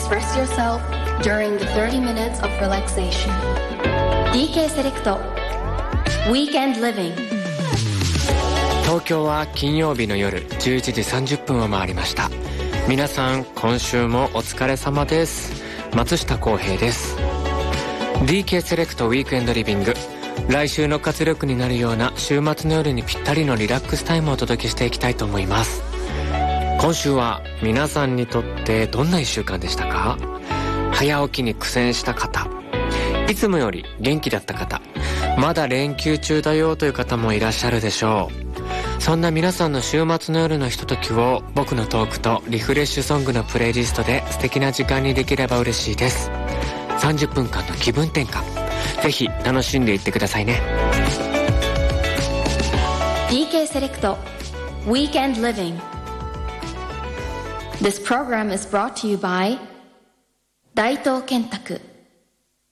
express yourself during the 30 minutes of relaxation. DK セレクト Weekend Living。 東京は金曜日の夜11時30分を回りました。皆さん今週もお疲れ様です。松下洸平です。 DK セレクトウィークエンドリビング、来週の活力になるような週末の夜にぴったりのリラックスタイムをお届けしていきたいと思います。今週は皆さんにとってどんな1週間でしたか？早起きに苦戦した方、いつもより元気だった方、まだ連休中だよという方もいらっしゃるでしょう。そんな皆さんの週末の夜のひとときを僕のトークとリフレッシュソングのプレイリストで素敵な時間にできれば嬉しいです。30分間の気分転換、ぜひ楽しんでいってくださいね。 DK セレクト Weekend Living。 This program is brought to you by 大東建託